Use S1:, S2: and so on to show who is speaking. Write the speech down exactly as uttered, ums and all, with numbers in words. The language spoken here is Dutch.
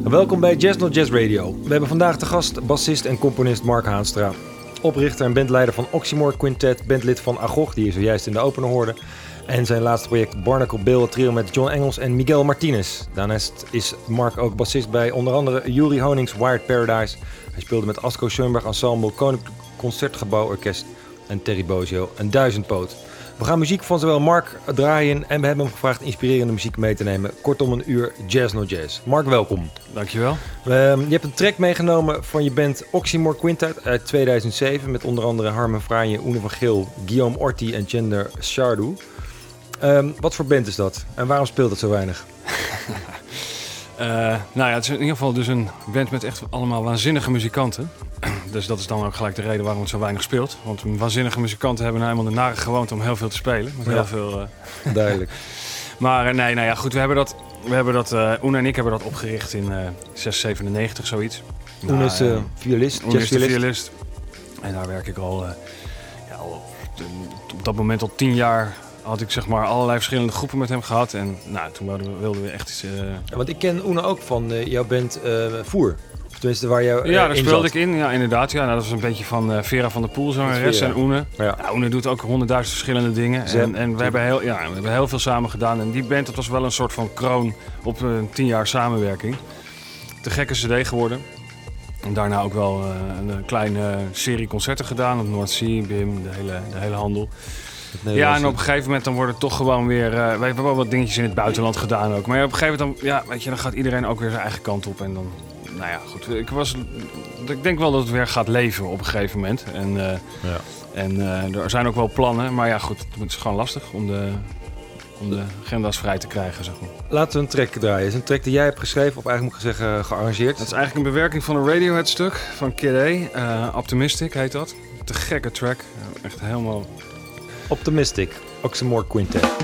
S1: Welkom bij Jazz Not Jazz Radio. We hebben vandaag te gast bassist en componist Mark Haanstra. Oprichter en bandleider van Oxymore Quintet, bandlid van Agog, die je zojuist in de opener hoorde. En zijn laatste project Barnacle Bill, het trio met John Engels en Miguel Martinez. Daarnaast is Mark ook bassist bij onder andere Juri Honings Wired Paradise. Hij speelde met Asko Schoenberg Ensemble, Koninklijk Concertgebouw Orkest en Terry Bozzio een duizendpoot. We gaan muziek van zowel Mark draaien en we hebben hem gevraagd inspirerende muziek mee te nemen. Kortom een uur Jazz No Jazz. Mark, welkom.
S2: Dankjewel.
S1: Uh, je hebt een track meegenomen van je band Oxymore Quintet uit tweeduizend zeven... met onder andere Harmen Franje, Oene van Geel, Guillaume Orti en Gender Sardou. Um, wat voor band is dat en waarom speelt het zo weinig?
S2: uh, nou ja, het is in ieder geval dus een band met echt allemaal waanzinnige muzikanten. Dus dat is dan ook gelijk de reden waarom het zo weinig speelt. Want waanzinnige muzikanten hebben nou eenmaal de nare gewoonte om heel veel te spelen. Met heel
S1: ja.
S2: veel, uh...
S1: Duidelijk.
S2: Maar uh, nee, nou ja, goed, we hebben dat, we hebben dat uh, Oene en ik hebben dat opgericht in uh, zes zevenennegentig, zoiets.
S1: Oene
S2: nou,
S1: is uh, violist,
S2: Oene is de
S1: jazzviolist.
S2: violist. En daar werk ik al, uh, ja, al op dat moment al tien jaar... had ik zeg maar allerlei verschillende groepen met hem gehad. En nou, toen wilden we, wilden we echt iets... Uh...
S1: Ja, want ik ken Oene ook van uh, jouw band uh, Voer. Of tenminste waar jou uh,
S2: Ja, daar
S1: in
S2: speelde
S1: zat.
S2: ik in. Ja, inderdaad. Ja, nou, dat was een beetje van uh, Vera van der Poel, zangeres, en Oene.
S1: Ja.
S2: Ja, Oene doet ook honderdduizend verschillende dingen.
S1: Zem,
S2: en en we, hebben heel, ja, we hebben heel veel samen gedaan. En die band, dat was wel een soort van kroon op uh, tien jaar samenwerking. Te gekke cd geworden. En daarna ook wel uh, een kleine serie concerten gedaan. Op North Sea, B I M, de hele, de hele handel. Ja, en op een gegeven moment dan wordt het toch gewoon weer... Uh, wij hebben wel wat dingetjes in het buitenland gedaan ook. Maar op een gegeven moment dan, ja, weet je, dan gaat iedereen ook weer zijn eigen kant op. En dan, nou ja, goed. Ik, was, ik denk wel dat het weer gaat leven op een gegeven moment. En, uh,
S1: ja.
S2: en uh, er zijn ook wel plannen. Maar ja, goed, het is gewoon lastig om de, om de agenda's vrij te krijgen, zeg maar.
S1: Laten we een track draaien. Het is een track die jij hebt geschreven, of eigenlijk moet ik zeggen gearrangeerd.
S2: Dat is eigenlijk een bewerking van een Radiohead stuk van Kid A. Uh, Optimistic heet dat. Te gekke track. Echt helemaal...
S1: Optimistic, Oxymore Quintet.